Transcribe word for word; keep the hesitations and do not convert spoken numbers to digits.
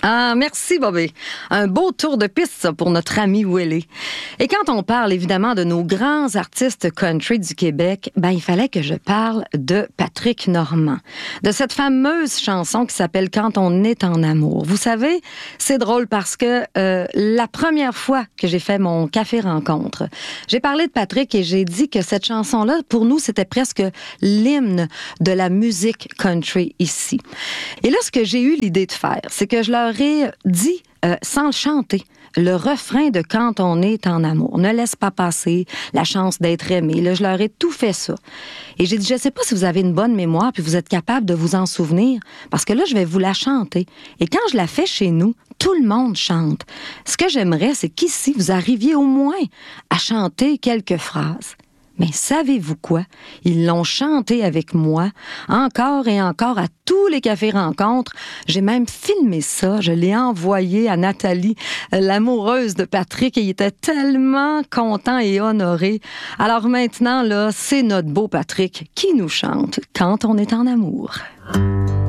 Ah, merci, Bobby. Un beau tour de piste, ça, pour notre ami Willie. Et quand on parle, évidemment, de nos grands artistes country du Québec, ben, il fallait que je parle de Patrick Normand, de cette fameuse chanson qui s'appelle « Quand on est en amour ». Vous savez, c'est drôle parce que euh, la première fois que j'ai fait mon café rencontre, j'ai parlé de Patrick et j'ai dit que cette chanson-là, pour nous, c'était presque l'hymne de la musique country ici. Et là, ce que j'ai eu l'idée de faire, c'est que je leur ai dit, euh, sans le chanter, le refrain de « Quand on est en amour ». Ne laisse pas passer la chance d'être aimé. Là, je leur ai tout fait ça. Et j'ai dit, je ne sais pas si vous avez une bonne mémoire puis vous êtes capable de vous en souvenir, parce que là, je vais vous la chanter. Et quand je la fais chez nous, tout le monde chante. Ce que j'aimerais, c'est qu'ici, vous arriviez au moins à chanter quelques phrases. Mais savez-vous quoi? Ils l'ont chanté avec moi, encore et encore, à tous les cafés rencontres. J'ai même filmé ça. Je l'ai envoyé à Nathalie, l'amoureuse de Patrick, et il était tellement content et honoré. Alors maintenant, là, c'est notre beau Patrick qui nous chante quand on est en amour.